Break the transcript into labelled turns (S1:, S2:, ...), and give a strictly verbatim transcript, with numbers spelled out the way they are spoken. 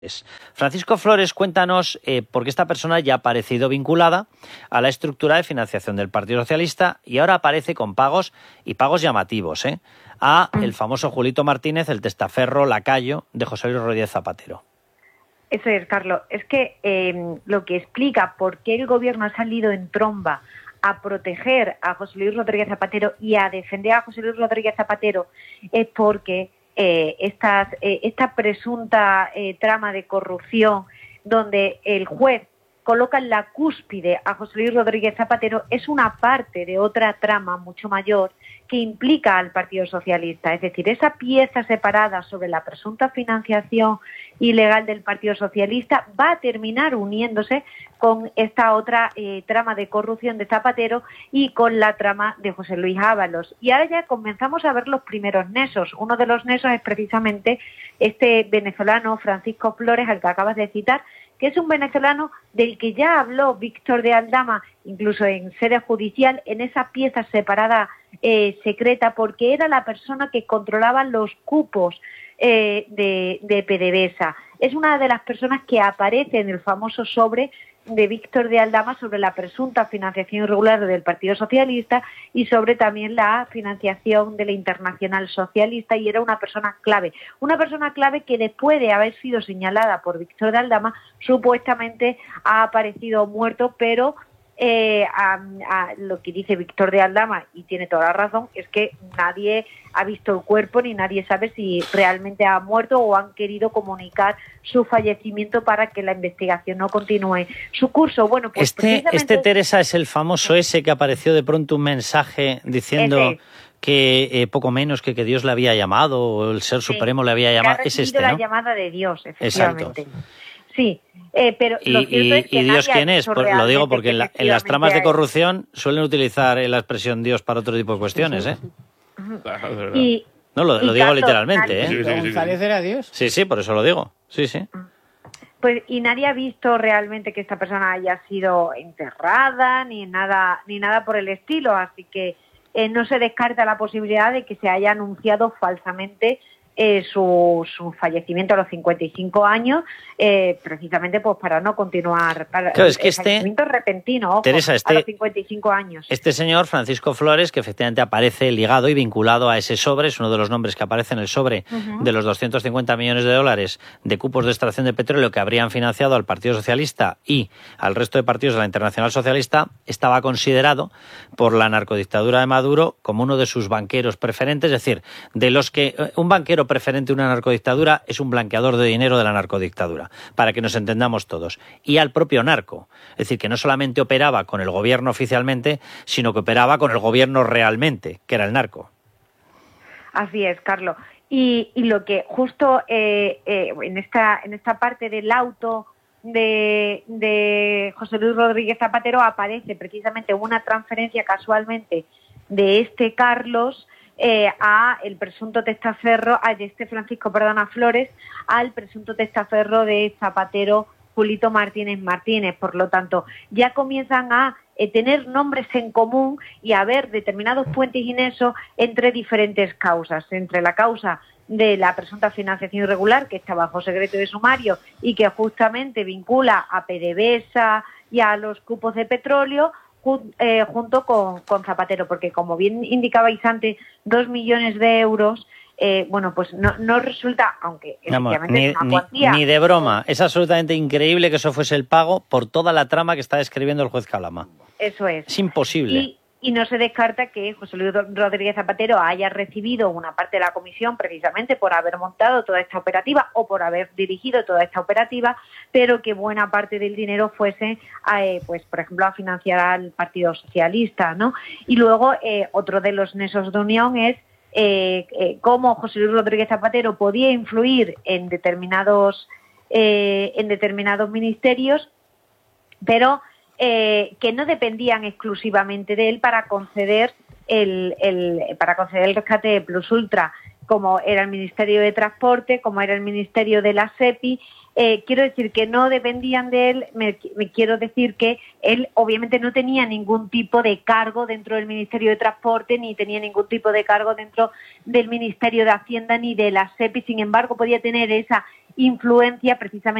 S1: Francisco Flores, cuéntanos eh, por qué esta persona ya ha aparecido vinculada a la estructura de financiación del Partido Socialista y ahora aparece con pagos y pagos llamativos ¿eh? a el famoso Julito Martínez, el testaferro lacayo de José Luis Rodríguez Zapatero.
S2: Eso es, Carlos. Es que eh, lo que explica por qué el gobierno ha salido en tromba a proteger a José Luis Rodríguez Zapatero y a defender a José Luis Rodríguez Zapatero es porque Eh, estas, eh, esta presunta eh, trama de corrupción donde el juez coloca en la cúspide a José Luis Rodríguez Zapatero es una parte de otra trama mucho mayor que implica al Partido Socialista. Es decir, esa pieza separada sobre la presunta financiación ilegal del Partido Socialista va a terminar uniéndose con esta otra eh, trama de corrupción de Zapatero y con la trama de José Luis Ábalos. Y ahora ya comenzamos a ver los primeros nexos. Uno de los nexos es precisamente este venezolano Francisco Flores, al que acabas de citar, que es un venezolano del que ya habló Víctor de Aldama, incluso en sede judicial, en esa pieza separada eh, secreta, porque era la persona que controlaba los cupos eh, de, de PDVSA. Es una de las personas que aparece en el famoso sobre de Víctor de Aldama sobre la presunta financiación irregular del Partido Socialista y sobre también la financiación de la Internacional Socialista, y era una persona clave, una persona clave que después de haber sido señalada por Víctor de Aldama supuestamente ha aparecido muerto, pero eh, a, a lo que dice Víctor de Aldama, y tiene toda la razón, es que nadie ha visto el cuerpo ni nadie sabe si realmente ha muerto o han querido comunicar su fallecimiento para que la investigación no continúe su curso. Bueno, pues
S1: este,
S2: precisamente...
S1: este, Teresa, es el famoso ese que apareció de pronto un mensaje diciendo
S2: ese.
S1: que eh, poco menos que que Dios le había llamado o el Ser
S2: Sí,
S1: Supremo le había llamado. Es este,
S2: la
S1: ¿no?
S2: llamada de Dios, efectivamente.
S1: Exacto.
S2: Sí, eh, pero
S1: ¿Y,
S2: lo cierto
S1: y,
S2: es que
S1: y Dios quién es? Pues lo digo porque en, la, en las tramas de corrupción suelen utilizar la expresión Dios para otro tipo de cuestiones, ¿eh?
S3: Claro,
S2: y,
S1: no, lo,
S2: y
S1: lo digo
S2: Carlos,
S1: literalmente, ¿eh?
S3: Sí, sí, sí, sí.
S4: ¿González era Dios?
S1: Sí, sí, por eso lo digo. Sí, sí.
S2: Pues y nadie ha visto realmente que esta persona haya sido enterrada ni nada ni nada por el estilo, así que eh, no se descarta la posibilidad de que se haya anunciado falsamente eh, su, su fallecimiento a los cincuenta y cinco años, eh, precisamente pues para no continuar. Para,
S1: claro, es que
S2: el
S1: este
S2: fallecimiento repentino, ojo,
S1: Teresa, este,
S2: a los cincuenta y cinco años.
S1: Este señor, Francisco Flores, que efectivamente aparece ligado y vinculado a ese sobre, es uno de los nombres que aparece en el sobre uh-huh. de los doscientos cincuenta millones de dólares de cupos de extracción de petróleo que habrían financiado al Partido Socialista y al resto de partidos de la Internacional Socialista, estaba considerado por la narcodictadura de Maduro como uno de sus banqueros preferentes, es decir, de los que un banquero preferente de una narcodictadura es un blanqueador de dinero de la narcodictadura, para que nos entendamos todos, y al propio narco, es decir, que no solamente operaba con el gobierno oficialmente, sino que operaba con el gobierno realmente, que era el narco.
S2: Así es, Carlos. Y, y lo que justo eh, eh, en esta en esta parte del auto de, de José Luis Rodríguez Zapatero aparece precisamente una transferencia casualmente de este Carlos eh, a el presunto testaferro, a este Francisco, perdona, Flores, al presunto testaferro de Zapatero, Julito Martínez Martínez. Por lo tanto, ya comienzan a eh, tener nombres en común y a haber determinados puentes y nexos entre diferentes causas, entre la causa de la presunta financiación irregular, que está bajo secreto de sumario y que justamente vincula a PDVSA y a los cupos de petróleo, Eh, junto con, con Zapatero, porque como bien indicabais antes, dos millones de euros, eh, bueno, pues no, no resulta, aunque efectivamente
S1: ni,
S2: es una
S1: ni,
S2: cuantía.
S1: Ni de broma, es absolutamente increíble que eso fuese el pago por toda la trama que está describiendo el juez Calama.
S2: Eso es.
S1: Es imposible.
S2: Y, y no se descarta que José Luis Rodríguez Zapatero haya recibido una parte de la comisión precisamente por haber montado toda esta operativa o por haber dirigido toda esta operativa, pero que buena parte del dinero fuese, eh, pues por ejemplo, a financiar al Partido Socialista, ¿no? Y luego eh, otro de los nexos de unión es eh, eh, cómo José Luis Rodríguez Zapatero podía influir en determinados eh, en determinados ministerios, pero Eh, que no dependían exclusivamente de él para conceder el, el para conceder el rescate de Plus Ultra, como era el Ministerio de Transporte, como era el Ministerio de la SEPI. Eh, quiero decir que no dependían de él, me, me quiero decir que él obviamente no tenía ningún tipo de cargo dentro del Ministerio de Transporte, ni tenía ningún tipo de cargo dentro del Ministerio de Hacienda ni de la SEPI, sin embargo podía tener esa influencia precisamente